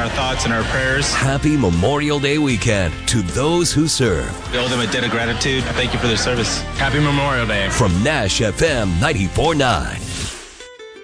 our thoughts and our prayers. Happy Memorial Day weekend to those who serve. We owe them a debt of gratitude. Thank you for their service. Happy Memorial Day. From Nash FM 94.9.